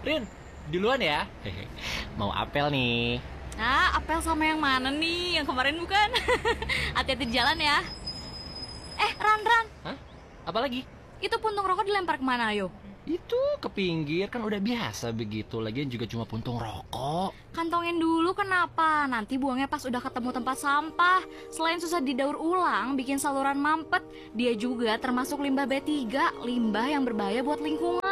Rin, duluan ya. Mau apel nih. Nah, apel sama yang mana nih? Yang kemarin bukan? Hati-hati di jalan ya. Ran. Hah? Apa lagi? Itu puntung rokok dilempar kemana, ayo? Itu ke pinggir, kan udah biasa begitu. Lagian juga cuma puntung rokok. Kantongin dulu kenapa? Nanti buangnya pas udah ketemu tempat sampah. Selain susah didaur ulang, bikin saluran mampet, dia juga termasuk limbah B3, limbah yang berbahaya buat lingkungan.